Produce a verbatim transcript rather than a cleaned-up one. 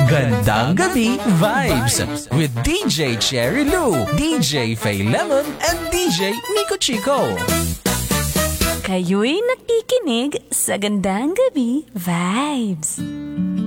Gandang Gabi Vibes with D J Cherry Lou, D J Faye Lemon, and D J Nico Chico. Kayo'y nakikinig sa Gandang Gabi Vibes.